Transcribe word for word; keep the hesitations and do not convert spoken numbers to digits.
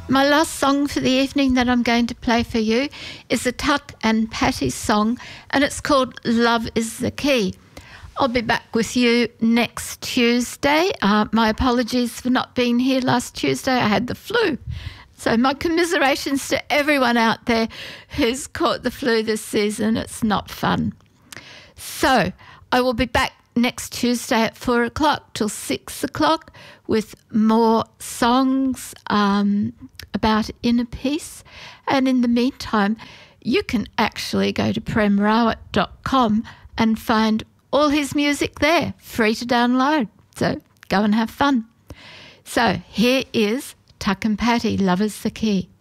My last song for the evening that I'm going to play for you is a Tuck and Patty song, and it's called Love is the Key. I'll be back with you next Tuesday. Uh, my apologies for not being here last Tuesday. I had the flu. So my commiserations to everyone out there who's caught the flu this season. It's not fun. So I will be back next Tuesday at four o'clock till six o'clock with more songs um, about inner peace. And in the meantime, you can actually go to prem rawat dot com and find all his music there, free to download. So go and have fun. So here is Tuck and Patty, Love is the Key.